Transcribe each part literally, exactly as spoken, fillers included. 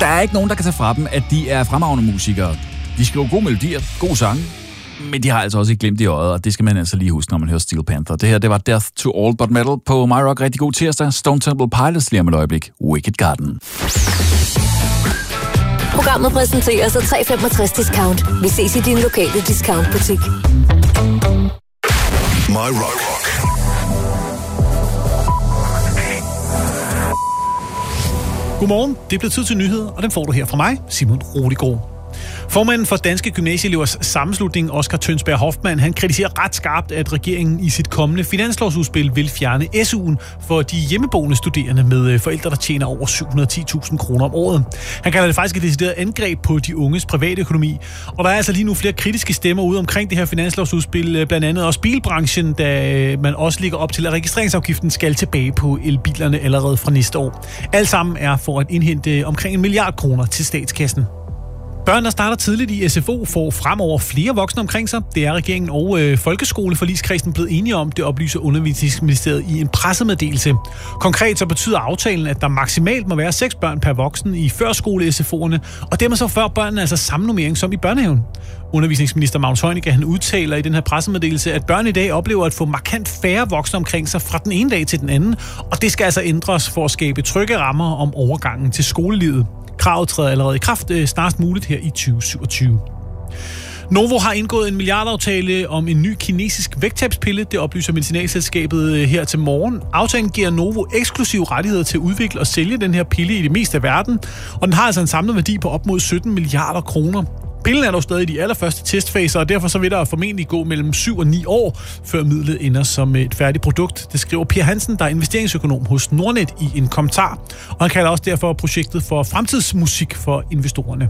Der er ikke nogen, der kan tage fra dem, at de er fremragende musikere. De skriver gode melodier, gode sange, men de har altså også ikke glemt i øjet, og det skal man altså lige huske, når man hører Steel Panther. Det her, det var Death to All But Metal på My Rock. Rigtig god tirsdag. Stone Temple Pilots lige om et øjeblik. Wicked Garden. Programmet præsenteres af tre komma femogtres discount. Vi ses i din lokale discountbutik. My Rock. Godmorgen, det er blevet tid til nyheder, og den får du her fra mig, Simon Roligård. Formanden for Danske Gymnasieelevers Sammenslutning, Oscar Tønsberg Hoffmann, han kritiserer ret skarpt, at regeringen i sit kommende finanslovsudspil vil fjerne S U'en for de hjemmeboende studerende med forældre, der tjener over syv hundrede og ti tusind kroner om året. Han kalder det faktisk et decideret angreb på de unges private økonomi. Og der er altså lige nu flere kritiske stemmer ude omkring det her finanslovsudspil, blandt andet også bilbranchen, da man også ligger op til, at registreringsafgiften skal tilbage på elbilerne allerede fra næste år. Alt sammen er for at indhente omkring en milliard kroner til statskassen. Børn, der starter tidligt i S F O, får fremover flere voksne omkring sig. Det er regeringen og øh, folkeskoleforligskredsen blevet enige om. Det oplyser Undervisningsministeriet i en pressemeddelelse. Konkret så betyder aftalen, at der maksimalt må være seks børn per voksen i førskole-S F O'erne, og dermed så får børnene altså samme normering som i børnehaven. Undervisningsminister Magnus Heunicke, han udtaler i den her pressemeddelelse, at børn i dag oplever at få markant færre voksne omkring sig fra den ene dag til den anden, og det skal altså ændres for at skabe trygge rammer om overgangen til skolelivet. Kravet træder allerede i kraft snarest muligt her i tyve syvogtyve. Novo har indgået en milliardaftale om en ny kinesisk vægttabspille. Det oplyser medicinalselskabet her til morgen. Aftalen giver Novo eksklusive rettigheder til at udvikle og sælge den her pille i det meste af verden, og den har altså en samlet værdi på op mod sytten milliarder kroner. Pillen er dog stadig i de allerførste testfaser, og derfor så vil der formentlig gå mellem syv og ni år, før midlet ender som et færdigt produkt. Det skriver Per Hansen, der er investeringsøkonom hos Nordnet, i en kommentar. Og han kalder også derfor projektet for fremtidsmusik for investorerne.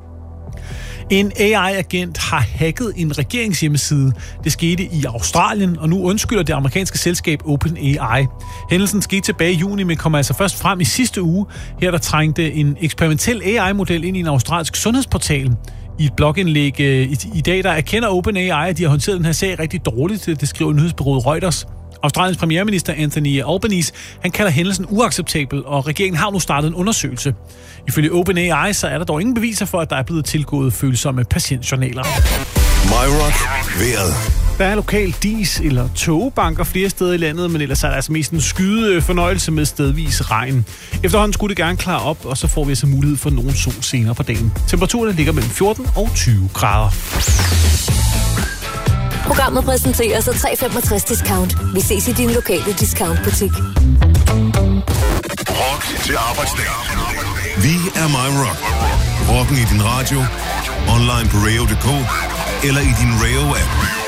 En A I-agent har hacket en regeringshjemmeside. Det skete i Australien, og nu undskylder det amerikanske selskab OpenAI. Hændelsen skete tilbage i juni, men kom altså først frem i sidste uge. Her der trængte en eksperimentel A I-model ind i en australsk sundhedsportal. I et blogindlæg i, i dag, der erkender OpenAI, at de har håndteret den her sag rigtig dårligt. Det skriver nyhedsbureauet Reuters. Australiens premierminister Anthony Albanese, han kalder hændelsen uacceptabel, og regeringen har nu startet en undersøgelse. Ifølge OpenAI, så er der dog ingen beviser for, at der er blevet tilgået følsomme patientjournaler. My Rock. Vejret. Der er lokal dis- eller togbanker flere steder i landet, men ellers er der altså mest en skyde fornøjelse med stedvis regn. Efterhånden skulle det gerne klare op, og så får vi altså mulighed for nogen sol senere på dagen. Temperaturen ligger mellem fjorten og tyve grader. Programmet præsenteres af tre komma femogtres discount. Vi ses i din lokale discountbutik. Rock til arbejdsdag. Vi er My Rock. Rocken i din radio, online på radio punktum d k eller i din Radio-app.